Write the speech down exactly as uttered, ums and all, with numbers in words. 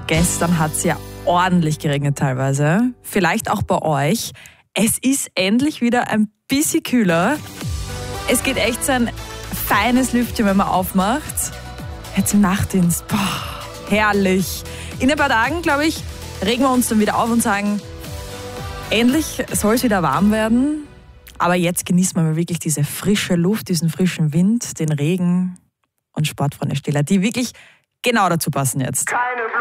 Gestern hat es ja ordentlich geregnet teilweise. Vielleicht auch bei euch. Es ist endlich wieder ein bisschen kühler. Es geht echt so ein feines Lüftchen, wenn man aufmacht. Jetzt im Nachtdienst. Boah, herrlich. In ein paar Tagen, glaube ich, regen wir uns dann wieder auf und sagen, endlich soll es wieder warm werden. Aber jetzt genießt man mal wirklich diese frische Luft, diesen frischen Wind, den Regen und Sportfreunde Stiller, die wirklich genau dazu passen jetzt. Keine